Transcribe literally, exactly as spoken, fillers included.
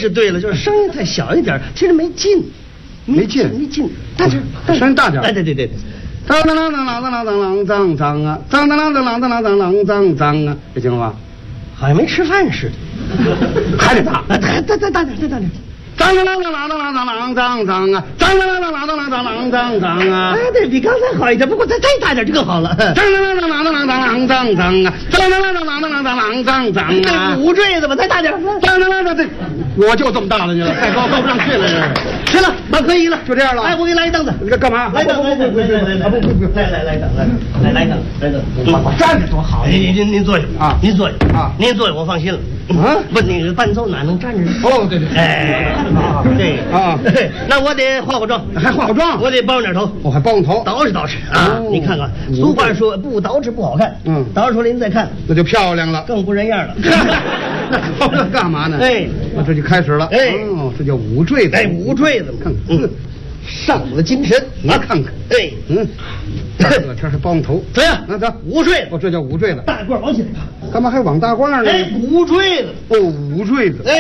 是对了，就是声音太小一点，其实没劲， 没劲， 没劲，大点， 声音大点。 哎，对对对。 当当当当当当当当当当啊！当当当当当当当当当当啊！这行了吧？ 好像没吃饭似的， 还得大， 再再再大点，再大点。 当当当当当当当当当当啊！当当当当当当当当当啊！ 哎，对比刚才好一点，不过再再大点就更好了。当当当当当当当当当当啊！当当当当当当当当当啊！ 五坠子吧，再大点。 当当当当这，我就这么大了，你了，太高够不上去了，这行了，那可以了， 就这样了。 哎，我给你来一凳子， 你这干嘛？ 来凳，来凳，来来来，不不不，来来来凳，来来凳，来凳， 我站着多好。 您您您坐下啊， 您坐下啊， 您坐下，我放心了。 啊， 不，那个伴奏哪能站着？ 哦，对对， 哎，对啊， 那我得化化妆， 还化化妆， 我得包点头， 我还包头， 捯饬捯饬啊！你看看，俗话说不捯饬不好看， 嗯， 捯饬出来您再看， 那就漂亮了， 更不人样了。 那那干嘛呢？ 哎， 那这就开始了。 哎， 哦，这叫五坠子。 哎，五坠子， 看看， 上我的精神啊！看看， 哎， 嗯，大热天还包头， 怎样？ 那走五坠， 哦，这叫五坠子。 大褂往起来， 干嘛还往大褂呢？ 哎，五坠子， 哦，五坠子。 哎。